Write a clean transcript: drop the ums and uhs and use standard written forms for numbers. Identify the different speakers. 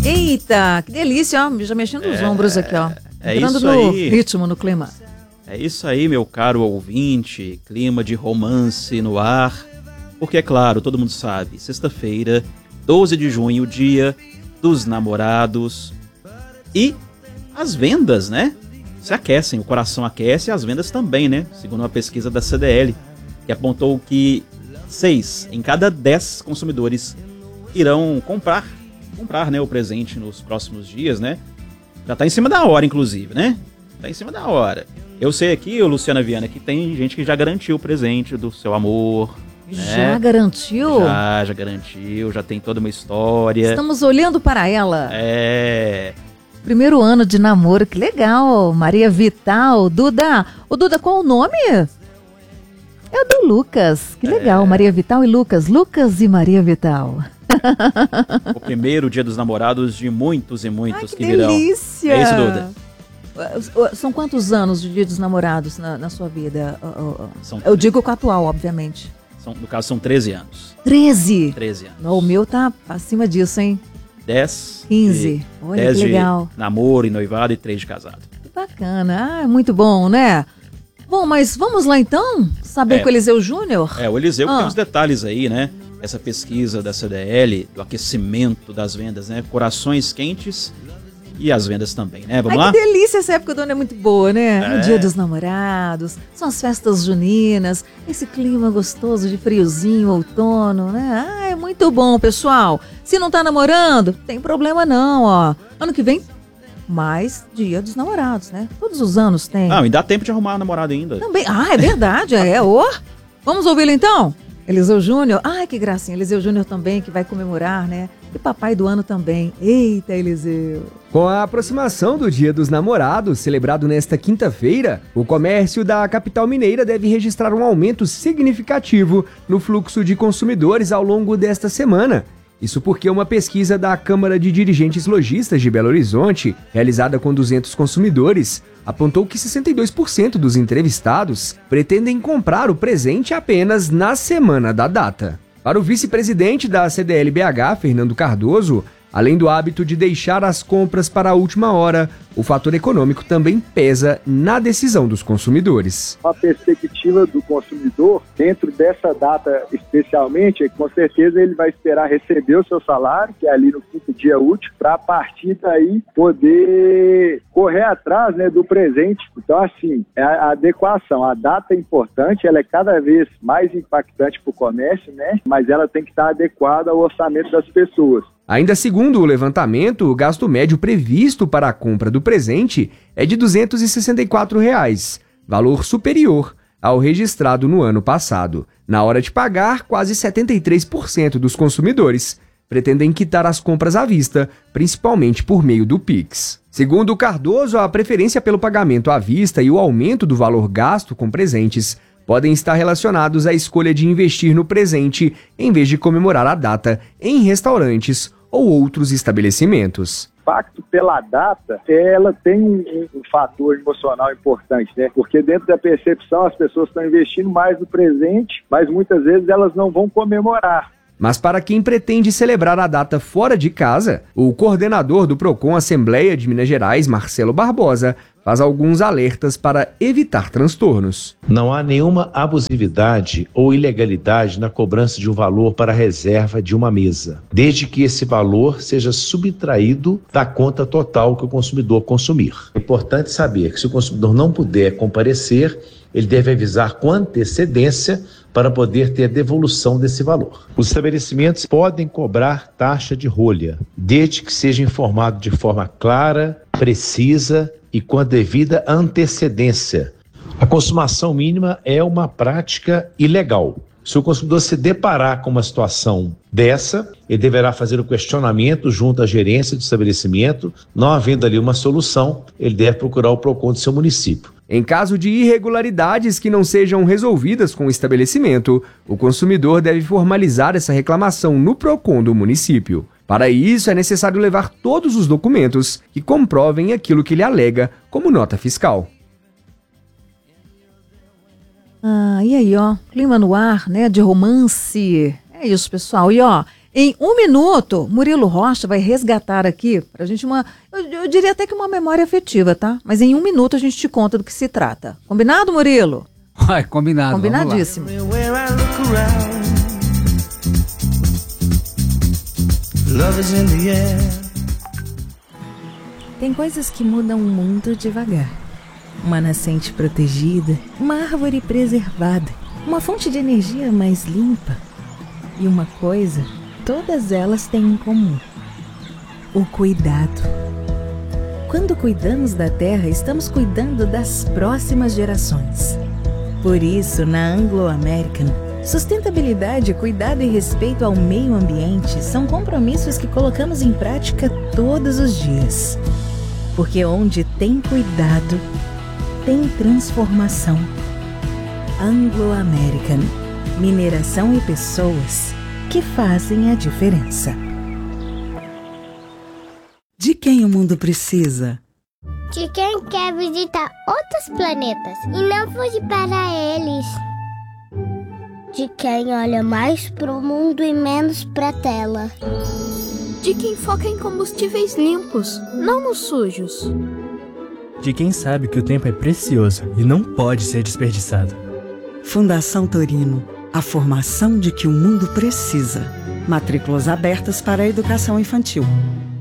Speaker 1: Eita, que delícia, ó. Já mexendo os ombros aqui, ó. Entrando
Speaker 2: isso
Speaker 1: no
Speaker 2: aí.
Speaker 1: ritmo, no clima.
Speaker 2: É isso aí, meu caro ouvinte, clima de romance no ar, porque é claro, todo mundo sabe, sexta-feira, 12 de junho, dia dos namorados, e as vendas, né, se aquecem, o coração aquece e as vendas também, né, segundo uma pesquisa da CDL, que apontou que 6 em cada 10 consumidores irão comprar, né, o presente nos próximos dias, né, já tá em cima da hora, inclusive, né, tá em cima da hora. Eu sei aqui, o Luciana Viana, que tem gente que já garantiu o presente do seu amor.
Speaker 1: Já garantiu?
Speaker 2: Já garantiu, já tem toda uma história.
Speaker 1: Estamos olhando para ela.
Speaker 2: É.
Speaker 1: Primeiro ano de namoro, que legal. Maria Vital, Duda. Ô Duda, qual o nome? É o do Lucas. Que legal, Maria Vital e Lucas. Lucas e Maria Vital.
Speaker 2: O primeiro dia dos namorados de muitos e muitos que
Speaker 1: virão.
Speaker 2: Delícia. É isso, Duda.
Speaker 1: São quantos anos de Dia dos Namorados na sua vida? Eu digo com o atual, obviamente.
Speaker 2: No caso, são 13 anos.
Speaker 1: 13?
Speaker 2: 13 anos.
Speaker 1: O meu tá acima disso, hein?
Speaker 2: 10.
Speaker 1: 15. Olha
Speaker 2: 10
Speaker 1: que legal.
Speaker 2: De namoro e noivado e 3 de casado.
Speaker 1: Que bacana. É muito bom, né? Bom, mas vamos lá então? Saber com o Eliseu Júnior?
Speaker 2: O Eliseu que tem uns detalhes aí, né? Essa pesquisa da CDL, do aquecimento das vendas, né? Corações quentes e as vendas também, né? Vamos lá?
Speaker 1: Que delícia, essa época do ano é muito boa, né? O Dia dos Namorados, são as festas juninas, esse clima gostoso de friozinho, outono, né? É muito bom, pessoal. Se não tá namorando, tem problema não, ó. Ano que vem, mais Dia dos Namorados, né? Todos os anos tem.
Speaker 2: E dá tempo de arrumar namorado ainda.
Speaker 1: Também. É verdade, Vamos ouvi-lo então? Eliseu Júnior, que gracinha, Eliseu Júnior também, que vai comemorar, né? E papai do ano também. Eita, Eliseu!
Speaker 3: Com a aproximação do Dia dos Namorados, celebrado nesta quinta-feira, o comércio da capital mineira deve registrar um aumento significativo no fluxo de consumidores ao longo desta semana. Isso porque uma pesquisa da Câmara de Dirigentes Lojistas de Belo Horizonte, realizada com 200 consumidores, apontou que 62% dos entrevistados pretendem comprar o presente apenas na semana da data. Para o vice-presidente da CDL-BH, Fernando Cardoso, além do hábito de deixar as compras para a última hora, o fator econômico também pesa na decisão dos consumidores.
Speaker 4: A perspectiva do consumidor, dentro dessa data especialmente, é que com certeza ele vai esperar receber o seu salário, que é ali no quinto dia útil, para a partir daí poder correr atrás, né, do presente. Então, assim, a adequação, a data é importante, ela é cada vez mais impactante para o comércio, né, mas ela tem que estar adequada ao orçamento das pessoas.
Speaker 3: Ainda segundo o levantamento, o gasto médio previsto para a compra do presente é de R$ 264, valor superior ao registrado no ano passado. Na hora de pagar, quase 73% dos consumidores pretendem quitar as compras à vista, principalmente por meio do Pix. Segundo o Cardoso, a preferência pelo pagamento à vista e o aumento do valor gasto com presentes podem estar relacionados à escolha de investir no presente em vez de comemorar a data em restaurantes ou outros estabelecimentos.
Speaker 4: O impacto pela data, ela tem um fator emocional importante, né? Porque dentro da percepção as pessoas estão investindo mais no presente, mas muitas vezes elas não vão comemorar.
Speaker 3: Mas para quem pretende celebrar a data fora de casa, o coordenador do Procon Assembleia de Minas Gerais, Marcelo Barbosa, faz alguns alertas para evitar transtornos.
Speaker 5: Não há nenhuma abusividade ou ilegalidade na cobrança de um valor para a reserva de uma mesa, desde que esse valor seja subtraído da conta total que o consumidor consumir. É importante saber que se o consumidor não puder comparecer, ele deve avisar com antecedência para poder ter a devolução desse valor. Os estabelecimentos podem cobrar taxa de rolha, desde que seja informado de forma clara, precisa e com a devida antecedência. A consumação mínima é uma prática ilegal. Se o consumidor se deparar com uma situação dessa, ele deverá fazer o questionamento junto à gerência do estabelecimento. Não havendo ali uma solução, ele deve procurar o Procon do seu município.
Speaker 3: Em caso de irregularidades que não sejam resolvidas com o estabelecimento, o consumidor deve formalizar essa reclamação no Procon do município. Para isso, é necessário levar todos os documentos que comprovem aquilo que ele alega como nota fiscal.
Speaker 1: E aí, ó, clima no ar, né, de romance. É isso, pessoal. E ó, Em 1 minuto, Murilo Rocha vai resgatar aqui pra gente eu diria até que uma memória afetiva, tá? Mas em 1 minuto a gente te conta do que se trata. Combinado, Murilo?
Speaker 6: Ai, combinado.
Speaker 1: Combinadíssimo.
Speaker 7: Tem coisas que mudam o mundo devagar. Uma nascente protegida, uma árvore preservada, uma fonte de energia mais limpa. E uma coisa, todas elas têm em comum: o cuidado. Quando cuidamos da terra, estamos cuidando das próximas gerações. Por isso, na Anglo American, sustentabilidade, cuidado e respeito ao meio ambiente são compromissos que colocamos em prática todos os dias. Porque onde tem cuidado, tem transformação. Anglo American, mineração e pessoas que fazem a diferença.
Speaker 8: De quem o mundo precisa?
Speaker 9: De quem quer visitar outros planetas e não fugir para eles. De quem olha mais pro mundo e menos pra tela.
Speaker 10: De quem foca em combustíveis limpos, não nos sujos.
Speaker 11: De quem sabe que o tempo é precioso e não pode ser desperdiçado.
Speaker 8: Fundação Torino, a formação de que o mundo precisa. Matrículas abertas para a educação infantil.